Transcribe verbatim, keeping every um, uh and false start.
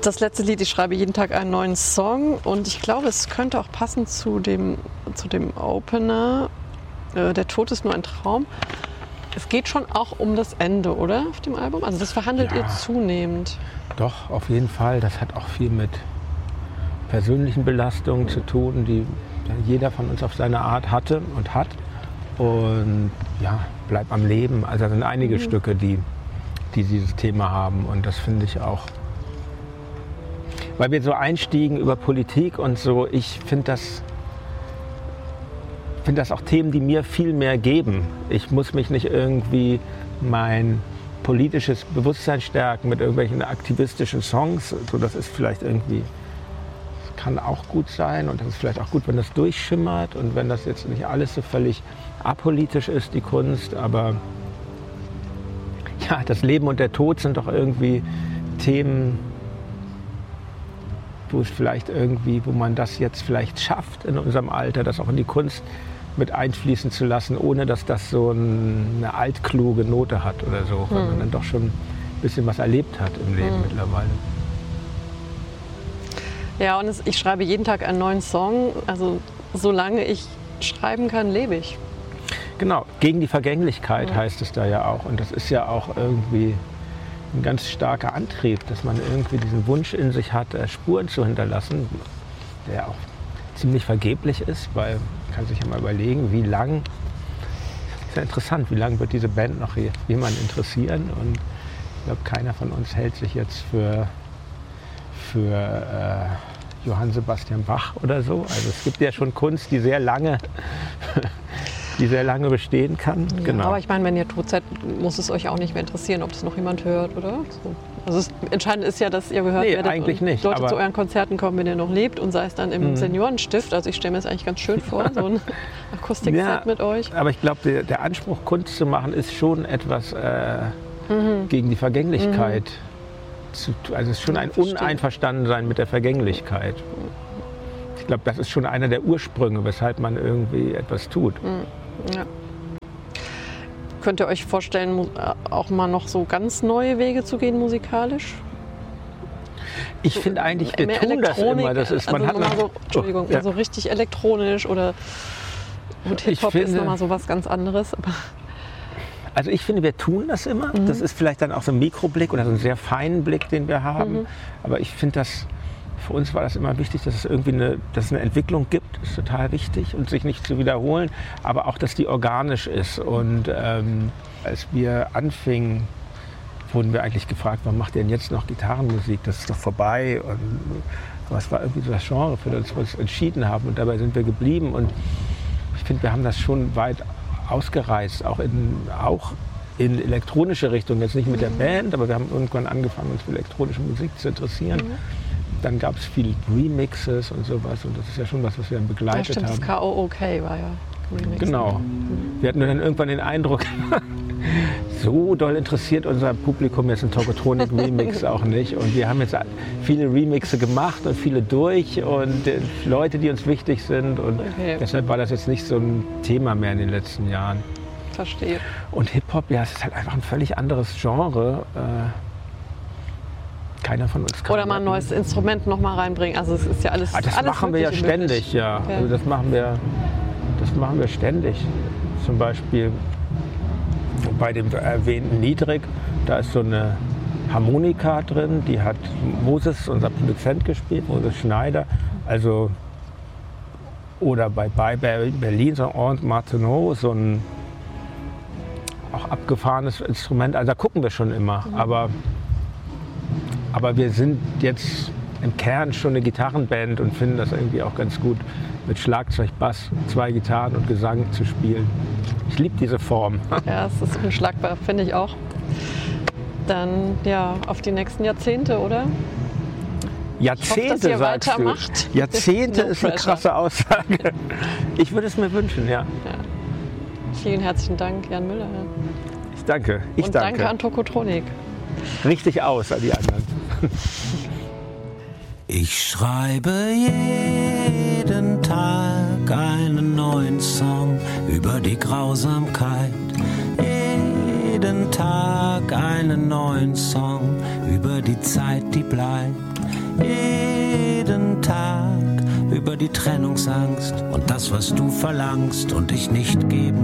das letzte Lied, ich schreibe jeden Tag einen neuen Song und ich glaube, es könnte auch passen zu dem, zu dem Opener, äh, der Tod ist nur ein Traum. Es geht schon auch um das Ende, oder, auf dem Album? Also das verhandelt Ja, ihr zunehmend. Doch, auf jeden Fall. Das hat auch viel mit persönlichen Belastungen zu tun, die jeder von uns auf seine Art hatte und hat. Und ja, bleib am Leben. Also da sind einige mhm. Stücke, die, die dieses Thema haben. Und das finde ich auch, weil wir so einstiegen über Politik und so, ich finde das, finde das auch Themen, die mir viel mehr geben. Ich muss mich nicht irgendwie mein politisches Bewusstsein stärken mit irgendwelchen aktivistischen Songs. So, das ist vielleicht irgendwie, das kann auch gut sein und das ist vielleicht auch gut, wenn das durchschimmert und wenn das jetzt nicht alles so völlig apolitisch ist, die Kunst. Aber ja, das Leben und der Tod sind doch irgendwie Themen, wo es vielleicht irgendwie, wo man das jetzt vielleicht schafft in unserem Alter, das auch in die Kunst mit einfließen zu lassen, ohne dass das so eine altkluge Note hat oder so, weil hm. man dann doch schon ein bisschen was erlebt hat im Leben hm. mittlerweile. Ja, und es, ich schreibe jeden Tag einen neuen Song, also solange ich schreiben kann, lebe ich. Genau, gegen die Vergänglichkeit ja. heißt es da ja auch und das ist ja auch irgendwie ein ganz starker Antrieb, dass man irgendwie diesen Wunsch in sich hat, Spuren zu hinterlassen, der auch ziemlich vergeblich ist, weil man kann sich ja mal überlegen, wie lang, das ist ja interessant, wie lange wird diese Band noch jemanden interessieren und ich glaube, keiner von uns hält sich jetzt für, für äh, Johann Sebastian Bach oder so. Also es gibt ja schon Kunst, die sehr lange die sehr lange bestehen kann. Ja, genau. Aber ich meine, wenn ihr tot seid, muss es euch auch nicht mehr interessieren, ob das noch jemand hört, oder? So. Also es, entscheidend ist ja, dass ihr gehört nee, werdet eigentlich und nicht, Leute aber zu euren Konzerten kommen, wenn ihr noch lebt und sei es dann im mhm. Seniorenstift. Also ich stelle mir das eigentlich ganz schön vor, so ein Akustikset ja, mit euch. Aber ich glaube, der, der Anspruch, Kunst zu machen, ist schon etwas äh, mhm. gegen die Vergänglichkeit. Mhm. Zu, also es ist schon ein Uneinverstandensein mit der Vergänglichkeit. Ich glaube, das ist schon einer der Ursprünge, weshalb man irgendwie etwas tut. Mhm. Ja. Könnt ihr euch vorstellen, auch mal noch so ganz neue Wege zu gehen musikalisch? Ich so, finde eigentlich, wir tun das immer. Das ist, man also hat noch, so, Entschuldigung, oh, ja. so richtig elektronisch oder gut, Hip-Hop ist nochmal so was ganz anderes. Aber also ich finde, wir tun das immer. Mhm. Das ist vielleicht dann auch so ein Mikroblick oder so einen sehr feinen Blick, den wir haben. Mhm. Aber ich finde das, für uns war das immer wichtig, dass es irgendwie eine, dass es eine Entwicklung gibt, ist total wichtig und sich nicht zu wiederholen, aber auch, dass die organisch ist. Und ähm, als wir anfingen, wurden wir eigentlich gefragt, warum macht ihr denn jetzt noch Gitarrenmusik? Das ist doch vorbei. Und was war irgendwie so das Genre, für das wir uns entschieden haben und dabei sind wir geblieben. Und ich finde, wir haben das schon weit ausgereizt, auch in, auch in elektronische Richtung, jetzt nicht mit der Band, aber wir haben irgendwann angefangen, uns für elektronische Musik zu interessieren. Mhm. Dann gab es viele Remixes und sowas und das ist ja schon was, was wir dann begleitet ja, stimmt, haben. Das K O O K war ja Remix. Genau. Mhm. Wir hatten dann irgendwann den Eindruck, so doll interessiert unser Publikum jetzt ein Tokotronik Remix auch nicht. Und wir haben jetzt viele Remixe gemacht und viele durch und äh, Leute, die uns wichtig sind. Und okay. deshalb war das jetzt nicht so ein Thema mehr in den letzten Jahren. Verstehe. Und Hip-Hop, ja, es ist halt einfach ein völlig anderes Genre. Äh, Keiner von uns kann. Oder mal ein neues Instrument noch mal reinbringen. Also es ist ja alles. Ah, das alles machen wir ja ständig, ja. Okay. Also das machen wir, das machen wir ständig. Zum Beispiel bei dem erwähnten Niedrig, da ist so eine Harmonika drin, die hat Moses, unser Produzent, gespielt, Moses Schneider. Also oder bei, bei Berlin so ein Martineau, so ein auch abgefahrenes Instrument. Also da gucken wir schon immer. Mhm. Aber Aber wir sind jetzt im Kern schon eine Gitarrenband und finden das irgendwie auch ganz gut, mit Schlagzeug, Bass, zwei Gitarren und Gesang zu spielen. Ich liebe diese Form. Ja, es ist unschlagbar, finde ich auch. Dann ja, auf die nächsten Jahrzehnte, oder? Jahrzehnte, ich hoffe, dass ihr sagst weitermacht. du. Jahrzehnte no ist eine pressure. krasse Aussage. Ich würde es mir wünschen, ja. ja. Vielen herzlichen Dank, Jan Müller. Ich danke. Ich und danke. danke an Tokotronik. Richtig aus an die anderen. Ich schreibe jeden Tag einen neuen Song über die Grausamkeit. Jeden Tag einen neuen Song über die Zeit, die bleibt. jeden Tag über die Trennungsangst und das, was du verlangst und ich nicht geben